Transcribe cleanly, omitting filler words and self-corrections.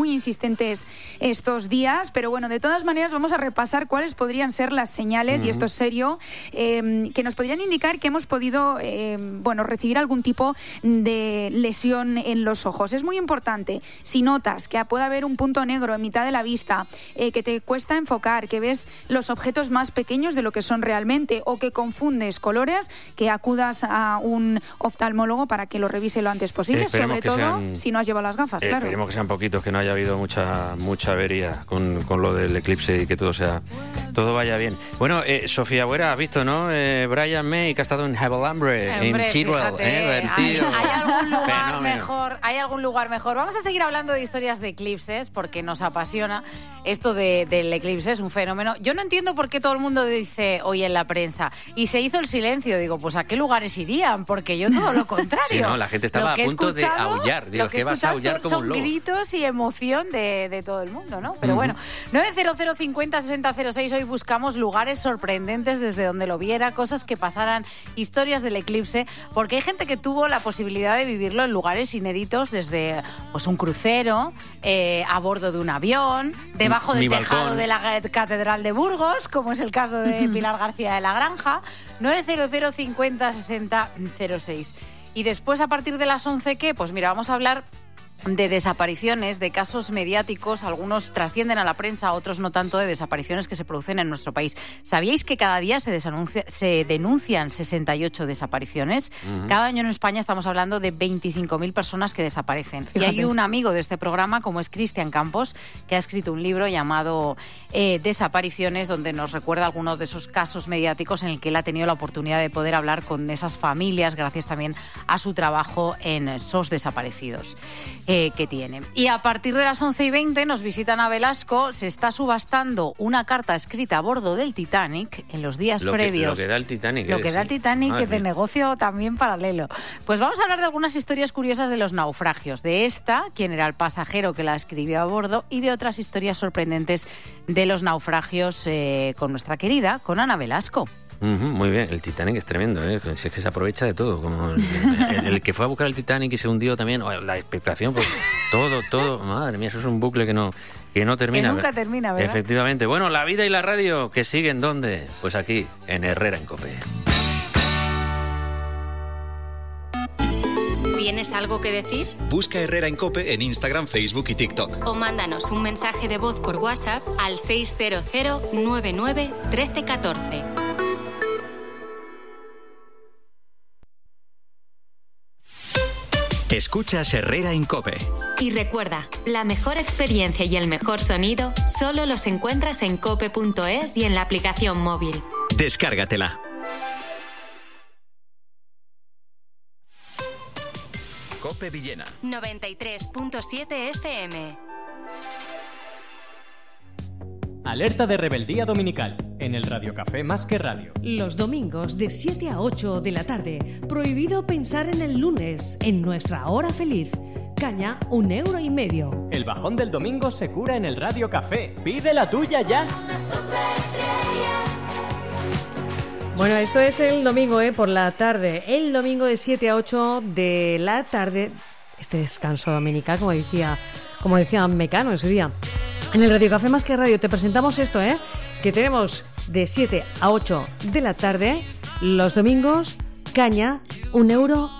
muy insistentes estos días, pero bueno, de todas maneras vamos a repasar cuáles podrían ser las señales, y esto es serio, que nos podrían indicar que hemos podido recibir algún tipo de lesión en los ojos. Es muy importante, si notas que puede haber un punto negro en mitad de la vista, que te cuesta enfocar, que ves los objetos más pequeños de lo que son realmente, o que confundes colores, que acudas a un oftalmólogo para que lo revise lo antes posible, sobre todo si no has llevado las gafas, claro. Esperemos que sean poquitos, que no haya habido mucha avería con lo del eclipse y que todo vaya bien. Bueno, Sofía Buera, has visto, ¿no? Brian May, que ha estado en Havelambre, en Chilwell. ¿Hay algún lugar mejor? Vamos a seguir hablando de historias de eclipses, porque nos apasiona esto del eclipse, es un fenómeno. Yo no entiendo por qué todo el mundo dice hoy en la prensa, y se hizo el silencio. Digo, pues ¿a qué lugares irían? Porque yo todo lo contrario. Sí, no, la gente estaba a punto de aullar. Digo, ¿qué vas a aullar como un lobo? Son gritos y emoción de todo el mundo, ¿no? Pero bueno, 900 50 60 06, hoy buscamos lugares sorprendentes desde donde lo viera, cosas que pasaran, historias del eclipse, porque hay gente que tuvo la posibilidad de vivirlo en lugares inéditos, desde pues un crucero, a bordo de un avión, debajo del tejado de la Catedral de Burgos, como es el caso de Pilar García de la Granja. 900 50 60 06. Y después, a partir de las 11, ¿qué? Pues mira, vamos a hablar de desapariciones, de casos mediáticos. Algunos trascienden a la prensa, otros no tanto, de desapariciones que se producen en nuestro país. ¿Sabíais que cada día se denuncian 68 desapariciones? Cada año en España estamos hablando de 25.000 personas que desaparecen. Fíjate. Y hay un amigo de este programa, como es Cristian Campos, que ha escrito un libro llamado Desapariciones, donde nos recuerda algunos de esos casos mediáticos en el que él ha tenido la oportunidad de poder hablar con esas familias, gracias también a su trabajo en SOS Desaparecidos. Que tiene. Y a partir de las 11:20 nos visitan a Velasco. Se está subastando una carta escrita a bordo del Titanic en los días previos. Lo que da el Titanic. Lo que da el Titanic, es de negocio también paralelo. Pues vamos a hablar de algunas historias curiosas de los naufragios. De esta, quién era el pasajero que la escribió a bordo, y de otras historias sorprendentes de los naufragios con nuestra querida, con Ana Velasco. Muy bien, el Titanic es tremendo, ¿eh? Si es que se aprovecha de todo, como el que fue a buscar el Titanic y se hundió también, la expectación, pues todo, madre mía, eso es un bucle que no termina. Que nunca termina, ¿verdad? Efectivamente. Bueno, la vida y la radio, que siguen, ¿dónde? Pues aquí, en Herrera en COPE. ¿Tienes algo que decir? Busca Herrera en COPE en Instagram, Facebook y TikTok. O mándanos un mensaje de voz por WhatsApp al 600 99 13 14. Escuchas Herrera en COPE. Y recuerda, la mejor experiencia y el mejor sonido solo los encuentras en cope.es y en la aplicación móvil. Descárgatela. COPE Villena 93.7 FM. Alerta de rebeldía dominical en el Radiocafé Más que Radio. Los domingos de 7 a 8 de la tarde. Prohibido pensar en el lunes, en nuestra hora feliz. Caña, €1,50. El bajón del domingo se cura en el Radiocafé. ¡Pide la tuya ya! Bueno, esto es el domingo, por la tarde. El domingo de 7 a 8 de la tarde. Este descanso dominical, como decía Mecano en su día. En el Radiocafé Más que Radio te presentamos esto, que tenemos de 7 a 8 de la tarde, los domingos, caña, €1,50.